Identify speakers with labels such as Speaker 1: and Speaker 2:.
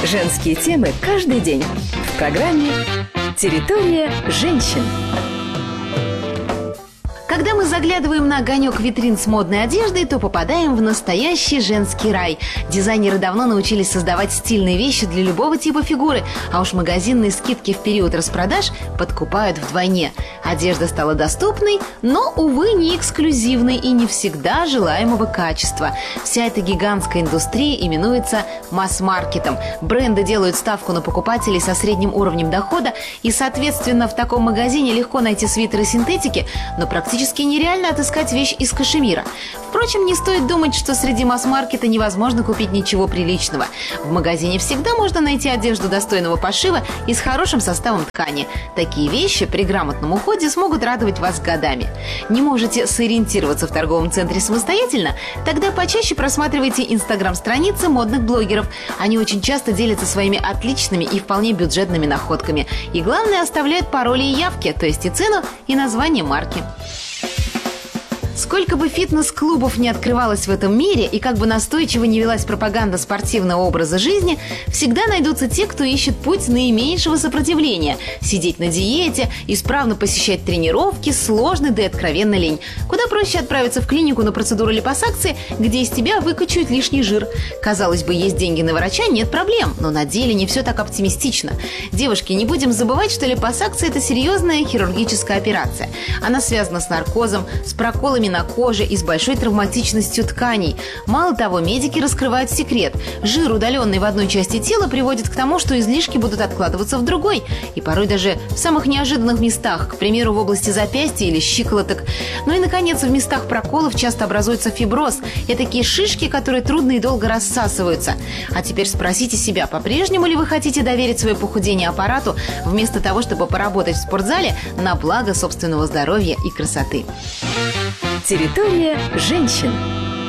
Speaker 1: Женские темы каждый день в программе «Территория женщин».
Speaker 2: Когда мы заглядываем на огонек витрин с модной одеждой, то попадаем в настоящий женский рай. Дизайнеры давно научились создавать стильные вещи для любого типа фигуры, а уж магазинные скидки в период распродаж подкупают вдвойне. Одежда стала доступной, но, увы, не эксклюзивной и не всегда желаемого качества. Вся эта гигантская индустрия именуется масс-маркетом. Бренды делают ставку на покупателей со средним уровнем дохода, и, соответственно, в таком магазине легко найти свитеры синтетики, но практически нереально отыскать вещь из кашемира. Впрочем, не стоит думать, что среди масс-маркета невозможно купить ничего приличного. В магазине всегда можно найти одежду достойного пошива и с хорошим составом ткани. Такие вещи при грамотном уходе смогут радовать вас годами. Не можете сориентироваться в торговом центре самостоятельно? Тогда почаще просматривайте инстаграм-страницы модных блогеров. Они очень часто делятся своими отличными и вполне бюджетными находками. И главное, оставляют пароли и явки, то есть и цену, и название марки. Сколько бы фитнес-клубов не открывалось в этом мире и как бы настойчиво не велась пропаганда спортивного образа жизни, всегда найдутся те, кто ищет путь наименьшего сопротивления. Сидеть на диете, исправно посещать тренировки, сложно, да и откровенно лень. Куда проще отправиться в клинику на процедуру липосакции, где из тебя выкачают лишний жир. Казалось бы, есть деньги на врача, нет проблем, но на деле не все так оптимистично. Девушки, не будем забывать, что липосакция – это серьезная хирургическая операция. Она связана с наркозом, с проколами на коже и с большой травматичностью тканей. Мало того, медики раскрывают секрет. Жир, удаленный в одной части тела, приводит к тому, что излишки будут откладываться в другой. И порой даже в самых неожиданных местах, к примеру, в области запястья или щиколоток. Ну и, наконец, в местах проколов часто образуется фиброз. Это такие шишки, которые трудно и долго рассасываются. А теперь спросите себя, по-прежнему ли вы хотите доверить свое похудение аппарату, вместо того, чтобы поработать в спортзале на благо собственного здоровья и красоты?
Speaker 1: Территория женщин.